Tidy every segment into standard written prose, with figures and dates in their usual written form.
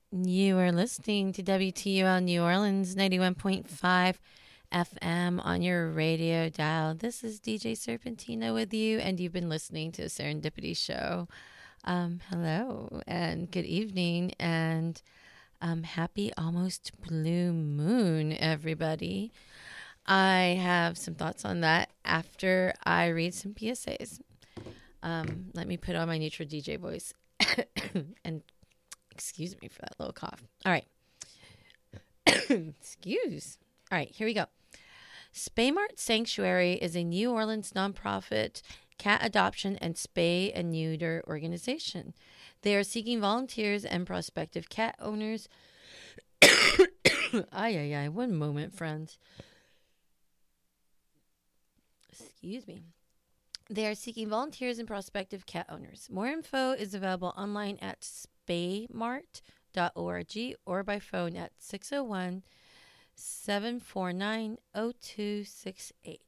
You are listening to WTUL New Orleans 91.5 FM on your radio dial. This is DJ Serpentina with you, and you've been listening to a Serendipity Show. Hello, and good evening, and happy almost blue moon, everybody. I have some thoughts on that after I read some PSAs. Let me put on my neutral DJ voice and excuse me for that little cough. All right. Excuse. All right, here we go. Spaymart Sanctuary is a New Orleans nonprofit cat adoption and spay and neuter organization. They are seeking volunteers and prospective cat owners. One moment, friends. Excuse me. They are seeking volunteers and prospective cat owners. More info is available online at spaymart.org or by phone at 601-749-0268.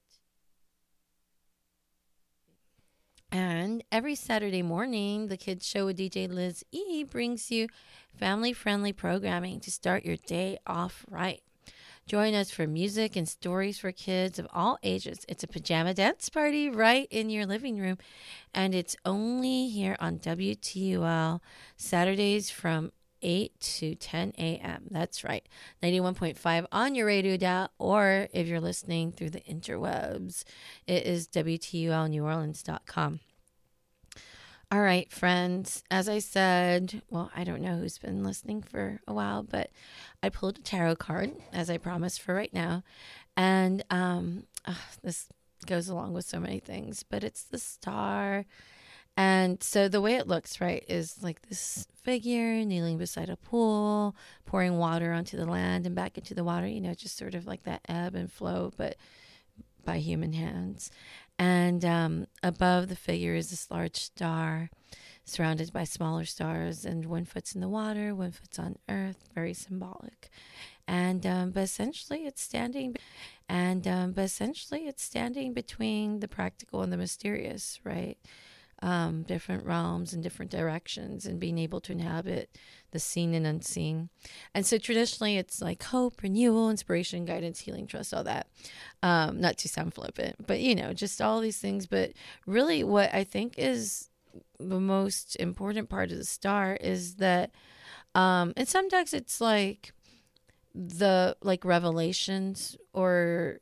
And every Saturday morning, the Kids Show with DJ Liz E brings you family-friendly programming to start your day off right. Join us for music and stories for kids of all ages. It's a pajama dance party right in your living room. And it's only here on WTUL Saturdays from 8 to 10 a.m. That's right. 91.5 on your radio dial, or if you're listening through the interwebs, it is WTULNewOrleans.com. All right, friends, as I said, well, I don't know who's been listening for a while, but I pulled a tarot card, as I promised, for right now. And this goes along with so many things, but it's the star. And so the way it looks, right, is like this figure kneeling beside a pool, pouring water onto the land and back into the water, just sort of like that ebb and flow, but by human hands. And above the figure is this large star surrounded by smaller stars, and one foot's in the water, one foot's on earth, very symbolic. And but essentially it's standing between the practical and the mysterious, right? Different realms and different directions, and being able to inhabit the seen and unseen. And so traditionally it's like hope, renewal, inspiration, guidance, healing, trust, all that. Not to sound flippant, but just all these things. But really what I think is the most important part of the star is that in some decks it's like the revelations or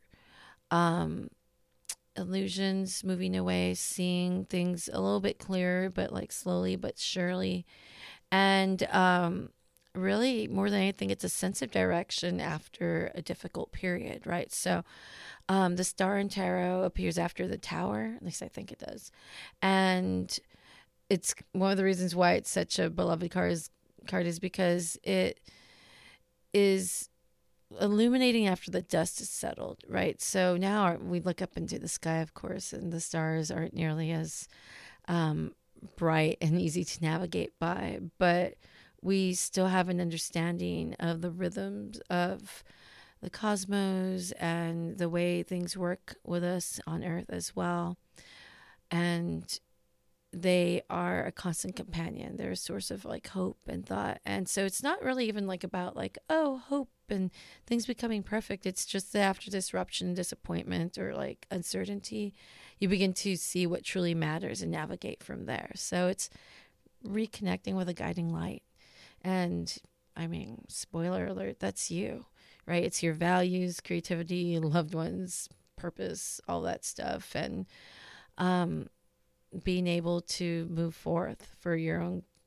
illusions, moving away, seeing things a little bit clearer, but like slowly but surely. And really, more than anything, it's a sense of direction after a difficult period, right? So the star in tarot appears after the tower, at least I think it does. And it's one of the reasons why it's such a beloved card is because it is illuminating after the dust is settled, right? So now we look up into the sky, of course, and the stars aren't nearly as bright and easy to navigate by, but we still have an understanding of the rhythms of the cosmos and the way things work with us on Earth as well. And they are a constant companion. They're a source of hope and thought. And so it's not really even about hope and things becoming perfect. It's just that after disruption, disappointment, or uncertainty, you begin to see what truly matters and navigate from there. So it's reconnecting with a guiding light. And spoiler alert, that's you, right? It's your values, creativity, loved ones, purpose, all that stuff. And being able to move forth for your own